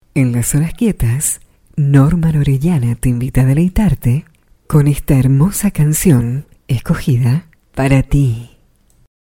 En las horas quietas, Norma Orellana te invita a deleitarte con esta hermosa canción escogida para ti.